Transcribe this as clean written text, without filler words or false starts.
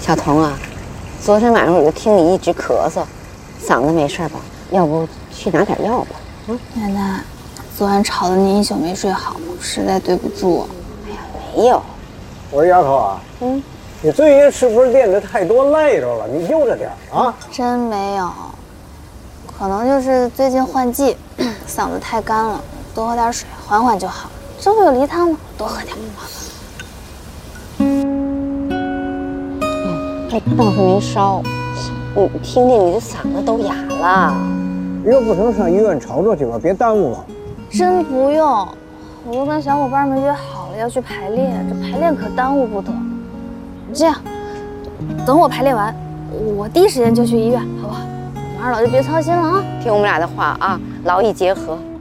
小童啊，昨天晚上我就听你一直咳嗽，嗓子没事吧？要不去拿点药吧？ 奶奶，昨晚吵得您一宿没睡好，实在对不住。 哎呀，没有。 我说丫头啊，你最近是不是练得太多累着了？你悠着点啊！ 真没有，可能就是最近换季，嗓子太干了，多喝点水，缓缓就好。这不有梨汤吗？多喝点。 这倒是没烧，你听听，你这嗓子都哑了。 要不成上医院瞅瞅去吧，别耽误了。 真不用，我都跟小伙伴们约好了要去排练，这排练可耽误不得。这样，等我排练完，我第一时间就去医院，好不好？马二老就别操心了啊！ 听我们俩的话啊，劳逸结合。